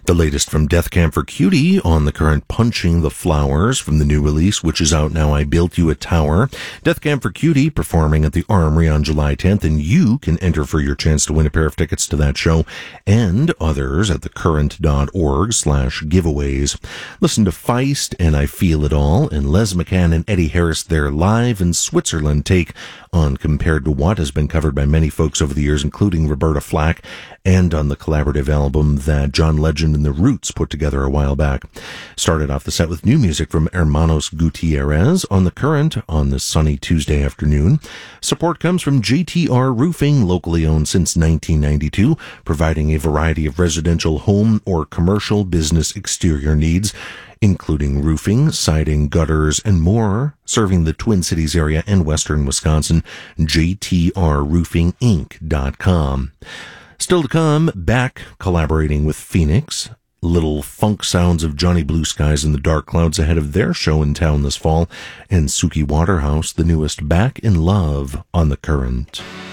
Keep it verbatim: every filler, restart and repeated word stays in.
The latest from Death Camp for Cutie on the current Punching the Flowers from the new release, which is out now, I Built You a Tower. Death Camp for Cutie performing at the Armory on July tenth, and you can enter for your chance to win a pair of tickets to that show and others at thecurrent.org slash giveaways. Listen to Feist and I Feel It All, and Les McCann and Eddie Harris, their live in Switzerland take on Compared to What has been covered by many folks over the years, including Roberta Flack, and on the collaborative album that John Legend and the Roots put together a while back. Started off the set with new music from Hermanos Gutierrez on The Current on this sunny Tuesday afternoon. Support comes from J T R Roofing, locally owned since nineteen ninety-two, providing a variety of residential, home, or commercial business exterior needs, including roofing, siding, gutters, and more, serving the Twin Cities area and western Wisconsin. J T R roofing inc dot com. Still to come, Beck collaborating with Phoenix. Little funk sounds of Johnny Blue Skies and the Dark Clouds ahead of their show in town this fall. And Suki Waterhouse, the newest Back in Love on The Current.